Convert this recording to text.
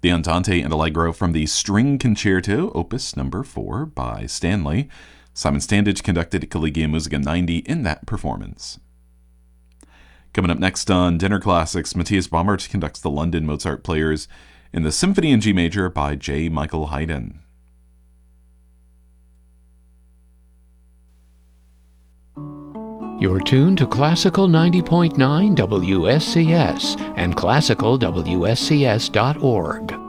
The Andante and Allegro from the String Concerto, Opus number 4 by Stanley. Simon Standage conducted Collegium Musica 90 in that performance. Coming up next on Dinner Classics, Matthias Baumert conducts the London Mozart Players in the Symphony in G Major by J. Michael Haydn. You're tuned to Classical 90.9 WSCS and classicalwscs.org.